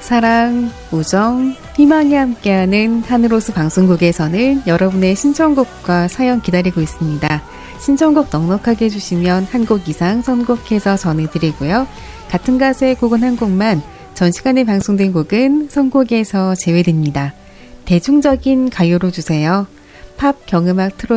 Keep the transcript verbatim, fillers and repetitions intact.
사랑, 우정, 희망이 함께하는 하늘호수 방송국에서는 여러분의 신청곡과 사연 기다리고 있습니다. 신청곡 넉넉하게 해주시면 한 곡 이상 선곡해서 전해드리고요. 같은 가수의 곡은 한 곡만, 전 시간에 방송된 곡은 선곡에서 제외됩니다. 대중적인 가요로 주세요. 팝, 경음악, 트로트